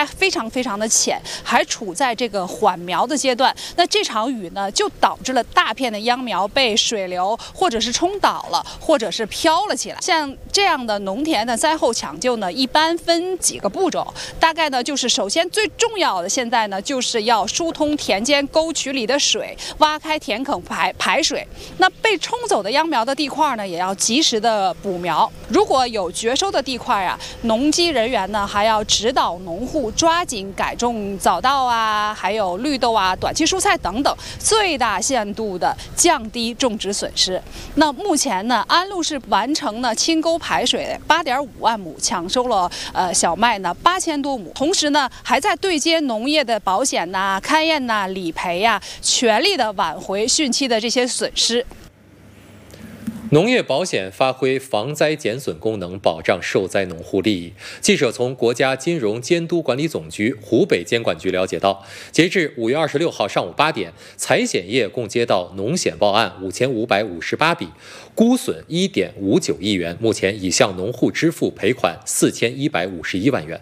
还非常的浅，还处在这个缓苗的阶段。那这场雨呢，就导致了大片的秧苗被水流或者是冲倒了，或者是飘了起来。像这样的农田的灾后抢救呢，一般分几个步骤，大概呢就是首先最重要的，现在呢就是要疏通田间沟渠里的水，挖开田埂排水。那被冲走的秧苗的地块呢，也要及时的补苗。如果有绝收的地块啊，农机人员呢还要指导农户抓紧改种早稻啊，还有绿豆啊、短期蔬菜等等，最大限度的降低种植损失。那目前呢，安陆市完成了清沟排水8.5万亩，抢收了小麦呢8000多亩，同时呢还在对接农业的保险呐、勘验呐、理赔呀，全力的挽回汛期的这些损失。 农业保险发挥防灾减损功能，保障受灾农户利益。记者从国家金融监督管理总局湖北监管局了解到，截至5月26号上午8点，财险业共接到农险报案5558笔，估损1.59亿元，目前已向农户支付赔款4151万元。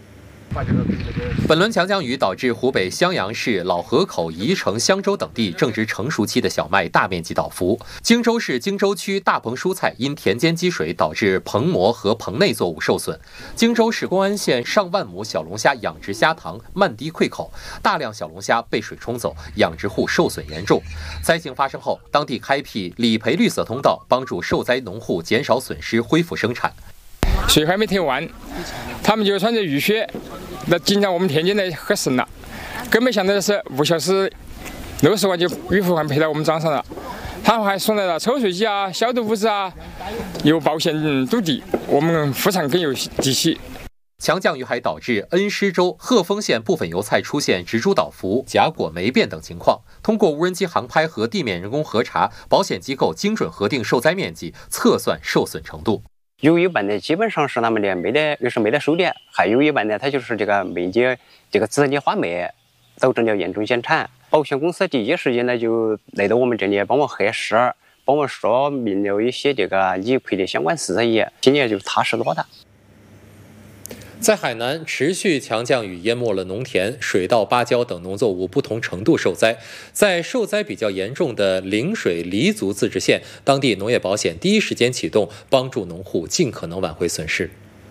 本轮强降雨导致湖北襄阳市老河口、宜城、襄州等地正值成熟期的小麦大面积倒伏。荆州市荆州区大棚蔬菜因田间积水导致棚膜和棚内作物受损。荆州市公安县上万亩小龙虾养殖虾塘漫堤溃口，大量小龙虾被水冲走，养殖户受损严重。灾情发生后，当地开辟理赔绿色通道，帮助受灾农户减少损失，恢复生产。 水还没退完，他们就穿着雨靴，那进到我们田间来很深了。更没想到的是，5小时60万就雨付款赔到我们账上了。他们还送来了抽水机啊、消毒物资啊，有保险堵底，我们副产更有底气。 强降雨还导致恩施州、鹤峰县部分油菜出现植株倒伏、假果霉变等情况。通过无人机航拍和地面人工核查，保险机构精准核定受灾面积，测算受损程度。 有一半的基本上是他们的没得收的，还有一半呢，它就是这个没接这个子女花麦，导致了严重减产。保险公司第一时间呢就来到我们这里帮我核实，帮我说明了一些这个理赔的相关事宜，今年就踏实多了。 在海南，持续强降雨淹没了农田，水稻、芭蕉等农作物不同程度受灾。在受灾比较严重的陵水黎族自治县，当地农业保险第一时间启动，帮助农户尽可能挽回损失。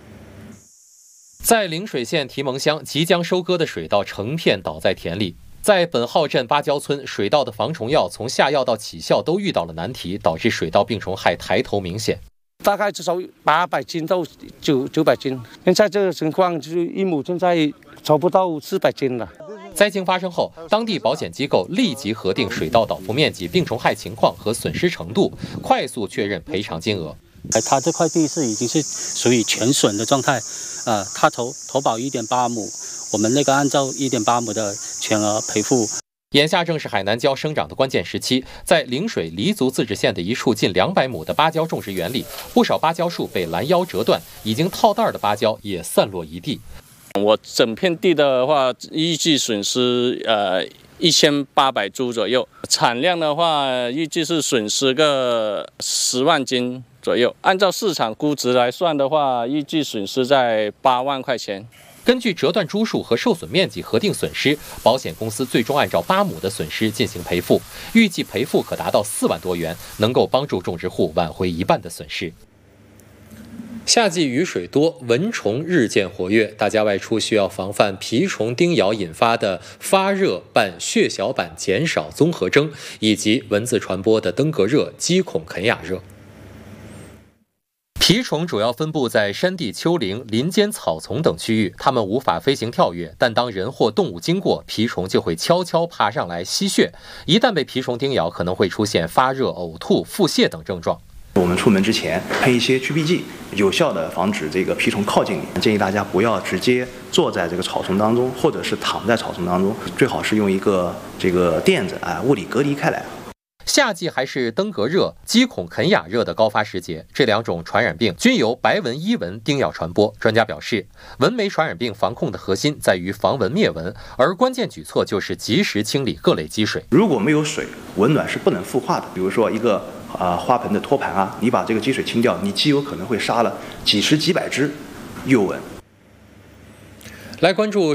在陵水县提蒙乡，即将收割的水稻成片倒在田里。在本号镇芭蕉村，水稻的防虫药从下药到起效都遇到了难题，导致水稻病虫害抬头明显。 大概至少800斤到900斤，现在这个情况就是一亩现在超不到400斤了。 灾情发生后，当地保险机构立即核定水稻倒伏面积、病虫害情况和损失程度，快速确认赔偿金额。 他这块地已经是属于全损的状态，他投保1.8亩，我们那个按照1.8亩的全额赔付。 眼下正是海南蕉生长的关键时期，在陵水黎族自治县的一处近200亩的芭蕉种植园里，不少芭蕉树被拦腰折断，已经套袋的芭蕉也散落一地。 我整片地的话，预计损失1800株左右，产量的话，预计是损失个10万斤左右。按照市场估值来算的话，预计损失在8万块钱。 根据折断株数和受损面积核定损失，保险公司最终按照8亩的损失进行赔付，预计赔付可达到4万多元，能够帮助种植户挽回一半的损失。夏季雨水多，蚊虫日渐活跃，大家外出需要防范蜱虫叮咬引发的发热伴血小板减少综合征，以及蚊子传播的登革热、鸡孔肯雅热。蜱虫主要分布在山地丘陵、林间草丛等区域，它们无法飞行跳跃，但当人或动物经过，蜱虫就会悄悄爬上来吸血。一旦被蜱虫叮咬，可能会出现发热、呕吐、腹泻等症状。 我们出门之前喷一些驱避剂，有效的防止这个蜱虫靠近你。建议大家不要直接坐在这个草丛当中，或者是躺在草丛当中，最好是用一个这个垫子物理隔离开来。 夏季还是登革热、鸡孔肯雅热的高发时节，这两种传染病均由白纹伊蚊叮咬传播。专家表示，蚊媒传染病防控的核心在于防蚊灭蚊，而关键举措就是及时清理各类积水。 如果没有水，蚊卵是不能孵化的。比如说一个花盆的托盘你把这个积水清掉，你极有可能会杀了几十几百只幼蚊。 来关注